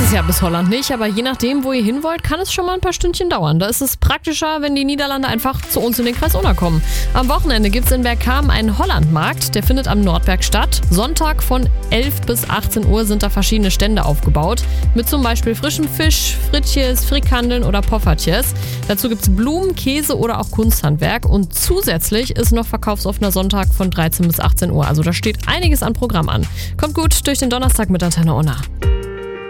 dieses Jahr bis Holland nicht, aber je nachdem, wo ihr hin wollt, kann es schon mal ein paar Stündchen dauern. Da ist es praktischer, wenn die Niederlande einfach zu uns in den Kreis Unna kommen. Am Wochenende gibt es in Bergkamen einen Hollandmarkt, der findet am Nordberg statt. Sonntag von 11 bis 18 Uhr sind da verschiedene Stände aufgebaut, mit zum Beispiel frischem Fisch, Frittjes, Frikandeln oder Poffertjes. Dazu gibt es Blumen, Käse oder auch Kunsthandwerk und zusätzlich ist noch verkaufsoffener Sonntag von 13 bis 18 Uhr. Also da steht einiges an Programm an. Kommt gut durch den Donnerstag mit Antenne Unna.